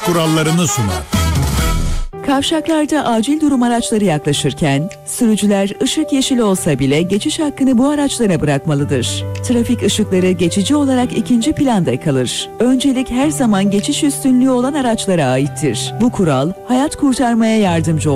kurallarını sunar. Kavşaklarda acil durum araçları yaklaşırken sürücüler ışık yeşil olsa bile geçiş hakkını bu araçlara bırakmalıdır. Trafik ışıkları geçici olarak ikinci planda kalır. Öncelik her zaman geçiş üstünlüğü olan araçlara aittir. Bu kural hayat kurtarmaya yardımcı olur.